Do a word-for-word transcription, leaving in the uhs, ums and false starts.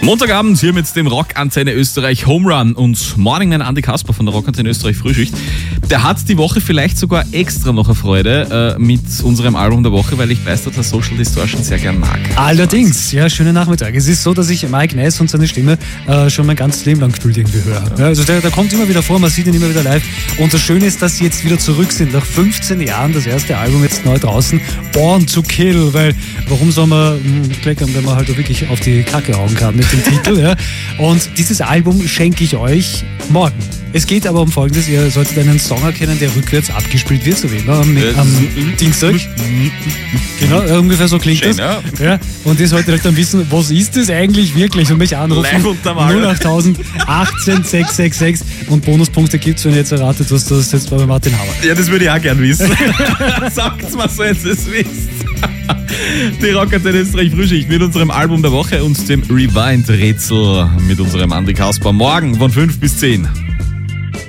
Montagabend hier mit dem Rockantenne Österreich Home Run und Morning Man Andi Kasper von der Rockantenne Österreich Frühschicht. Der hat die Woche vielleicht sogar extra noch eine Freude äh, mit unserem Album der Woche, weil ich weiß, dass er Social Distortion sehr gern mag. Allerdings, ja, schönen Nachmittag. Es ist so, dass ich Mike Ness und seine Stimme äh, schon mein ganzes Leben lang gefühlt irgendwie höre. Ja, also der, der kommt immer wieder vor, man sieht ihn immer wieder live. Und das Schöne ist, dass sie jetzt wieder zurück sind. Nach fünfzehn Jahren das erste Album jetzt neu draußen. Born to Kill, weil warum soll man mh, kleckern, wenn man halt auch wirklich auf die Kacke hauen kann mit dem Titel. Ja? Und dieses Album schenke ich euch morgen. Es geht aber um Folgendes, ihr solltet einen Song erkennen, der rückwärts abgespielt wird, so wie immer am, am Dienstag. Genau, ungefähr so klingt Schön, das. ja. Ja, und ihr solltet euch dann wissen, was ist das eigentlich wirklich und mich anrufen. null acht tausend achtzehn sechs sechs sechs und Bonuspunkte gibt's, wenn ihr jetzt erratet, was das jetzt bei Martin Hammer. Ja, das würde ich auch gern wissen. Sagt's mal so, jetzt es wisst. Die Rockantenne Österreich Frühschicht mit unserem Album der Woche und dem Rewind-Rätsel mit unserem Andi Kasper morgen von fünf bis zehn.